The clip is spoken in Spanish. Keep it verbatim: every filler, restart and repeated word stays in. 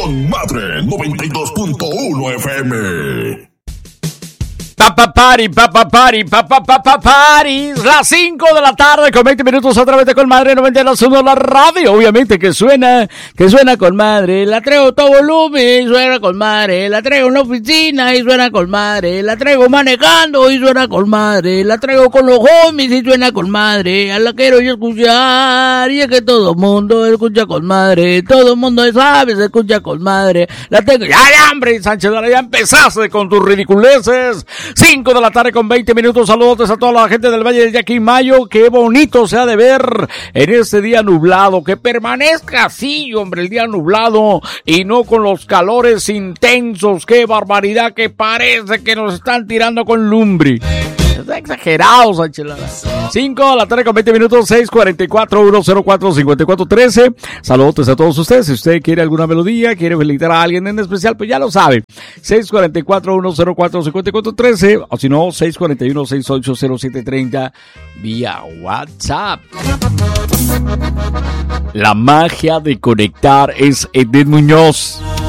Con Madre noventa y dos punto uno F M. Papa Party, Papa Party, Papa Papa Party. Las cinco de la tarde con veinte minutos otra vez de Con Madre noventa y dos punto uno la radio. Obviamente que suena, que suena Con Madre. La traigo todo volumen y suena Con Madre. La traigo en la oficina y suena Con Madre. La traigo manejando y suena Con Madre. La traigo con los homies y suena Con Madre. A la quiero yo escuchar y es que todo mundo escucha Con Madre. Todo mundo sabe, se escucha Con Madre. La tengo. ¡Ya, ya, hombre, Sánchez! Ya empezaste con tus ridiculeces. cinco de la tarde con veinte minutos. Saludos a toda la gente del Valle del Yaquimayo. Qué bonito se ha de ver en este día nublado. Que permanezca así, hombre, el día nublado y no con los calores intensos. Qué barbaridad, que parece que nos están tirando con lumbre. Está exagerado, Sánchez Lara. cinco de la tarde con veinte minutos, seis cuarenta y cuatro, uno cero cuatro, cincuenta y cuatro trece. Saludos a todos ustedes. Si usted quiere alguna melodía, quiere felicitar a alguien en especial, pues ya lo sabe. seis cuarenta y cuatro, uno cero cuatro, cincuenta y cuatro trece. O si no, seis cuarenta y uno, sesenta y ocho, cero siete treinta vía WhatsApp. La magia de conectar es Edith Muñoz.